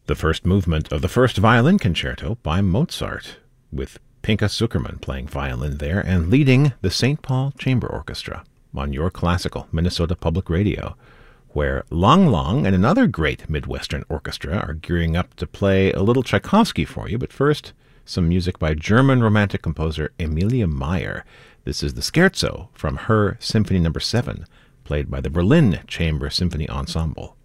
The first movement of the first violin concerto by Mozart, with Pinka Zuckerman playing violin there and leading the St. Paul Chamber Orchestra on your classical Minnesota Public Radio, where Lang Lang and another great Midwestern orchestra are gearing up to play a little Tchaikovsky for you. But first, some music by German Romantic composer Emilia Mayer. This is the Scherzo from her Symphony No. 7, played by the Berlin Chamber Symphony Ensemble.